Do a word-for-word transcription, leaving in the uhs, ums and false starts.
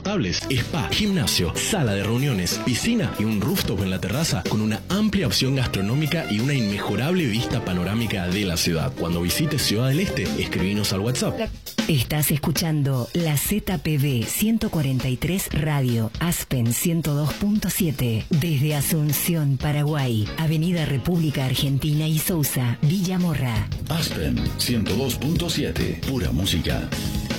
confortables, spa, gimnasio, sala de reuniones, piscina y un rooftop en la terraza con una amplia opción gastronómica y una inmejorable vista panorámica de la ciudad. Cuando visites Ciudad del Este, escribinos al WhatsApp. Estás escuchando la Z P B ciento cuarenta y tres Radio, Aspen ciento dos punto siete, desde Asunción, Paraguay, Avenida República Argentina y Sousa, Villa Morra. Aspen ciento dos punto siete, pura música.